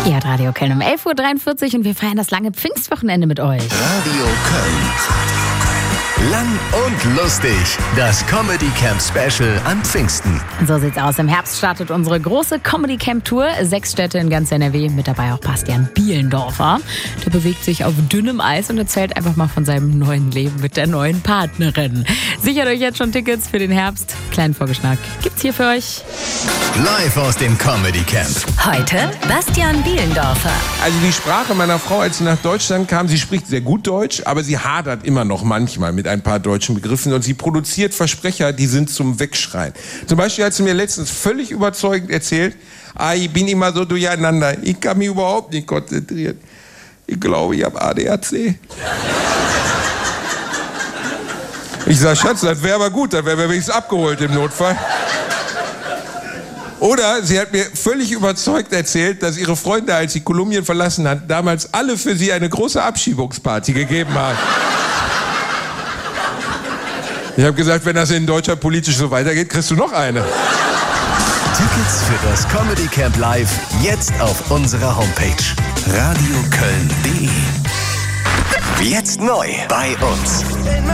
Ihr hört Radio Köln um 11.43 Uhr und wir feiern das lange Pfingstwochenende mit euch. Radio Köln. Lang und lustig. Das Comedy Camp Special an Pfingsten. So sieht's aus. Im Herbst startet unsere große Comedy Camp Tour. 6 Städte in ganz NRW. Mit dabei auch Bastian Bielendorfer. Der bewegt sich auf dünnem Eis und erzählt einfach mal von seinem neuen Leben mit der neuen Partnerin. Sichert euch jetzt schon Tickets für den Herbst. Kleinen Vorgeschmack gibt's hier für euch. Live aus dem Comedy Camp. Heute Bastian Bielendorfer. Also die Sprache meiner Frau, als sie nach Deutschland kam, sie spricht sehr gut Deutsch, aber sie hadert immer noch manchmal mit ein paar deutschen Begriffen und sie produziert Versprecher, die sind zum Wegschreien. Zum Beispiel hat sie mir letztens völlig überzeugend erzählt, ich bin immer so durcheinander, ich kann mich überhaupt nicht konzentrieren. Ich glaube, ich habe ADHD. Ich sag, Schatz, das wäre aber gut, dann wären wir wenigstens abgeholt im Notfall. Oder sie hat mir völlig überzeugt erzählt, dass ihre Freunde, als sie Kolumbien verlassen hat, damals alle für sie eine große Abschiebungsparty gegeben haben. Ich habe gesagt, wenn das in Deutschland politisch so weitergeht, kriegst du noch eine. Tickets für das Comedy Camp Live jetzt auf unserer Homepage radioköln.de. Jetzt neu bei uns.